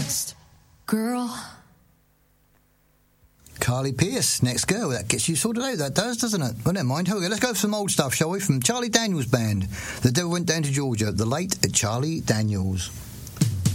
Next girl. Carly Pearce, Next Girl. That gets you sorted out, that does, doesn't it? Well, never mind. Here we go. Let's go for some old stuff, shall we? From Charlie Daniels Band. The Devil Went Down to Georgia. The late Charlie Daniels.